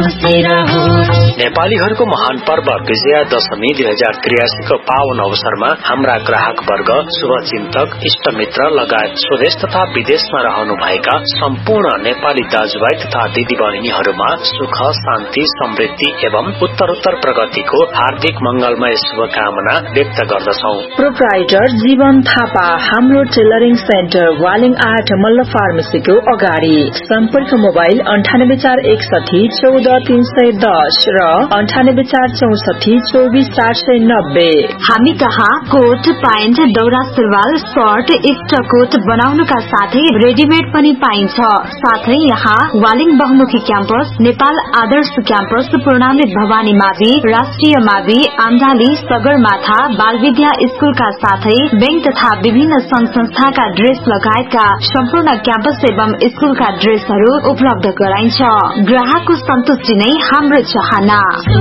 नेपालीहरूको महान पर्व विजयादशमी 2083 को पावन अवसरमा हाम्रा ग्राहक वर्ग, शुभचिन्तक, इष्टमित्र लगायत स्वदेश तथा विदेशमा रहनुभएका सम्पूर्ण नेपाली दाजुभाइ तथा दिदीबहिनीहरूमा सुख, शान्ति, समृद्धि एवं उत्तरोत्तर प्रगतिको हार्दिक मंगलमय शुभकामना व्यक्त गर्दछौ। प्रोप्राइटर जीवन थापा, हाम्रो टेलरिङ सेन्टर, वालिङ 8 मल्ल फार्मेसीको अगाडि। सम्पर्क मोबाइल 9841 14310 र 9864 24490। हामी कहाँ कोट, प्यान्ट, दौरा सुरुवाल, शर्ट, इस्टकोट बनाउनुका साथै रेडिमेड पनि पाइन्छ। साथै यहाँ वालिङ बहुमुखी क्याम्पस, नेपाल आदर्श क्याम्पस, पूर्णामृत भवानी मावि, राष्ट्रिय मावि, आन्दाली, सगरमाथा, बालविद्या स्कूलका साथै बैंक तथा विभिन्न संघ संस्थाका ड्रेस लगायतका सम्पूर्ण क्याम्पस एवं स्कूलका ड्रेसहरू उपलब्ध गराइन्छ। ग्राहकको सन्तुष्टि नै हाम्रो चाहना।